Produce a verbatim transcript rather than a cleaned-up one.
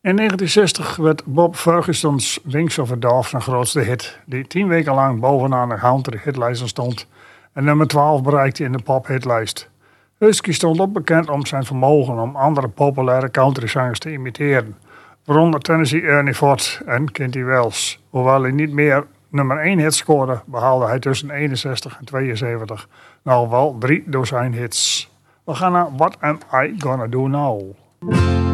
In negentien zestig werd Bob Ferguson's Wings of a Dove zijn grootste hit, die tien weken lang bovenaan de country hitlijsten stond en nummer twaalf bereikte in de pophitlijst. Husky stond ook bekend om zijn vermogen om andere populaire countryzangers te imiteren, waaronder Tennessee Ernie Ford en Kinty Wells. Hoewel hij niet meer nummer één hit scoorde, behaalde hij tussen eenenzestig en tweeënzeventig nog wel drie dozijn hits. We gaan naar What Am I Gonna Do Now?